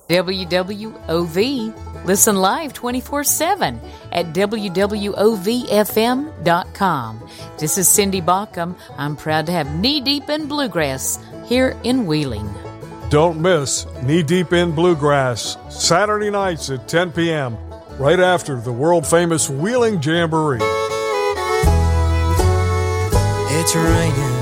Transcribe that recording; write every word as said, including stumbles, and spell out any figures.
W W O V. Listen live twenty-four seven at W W O V F M dot com. This is Cindy Baucom. I'm proud to have Knee Deep in Bluegrass here in Wheeling. Don't miss Knee Deep in Bluegrass, Saturday nights at ten p.m., right after the world-famous Wheeling Jamboree. It's raining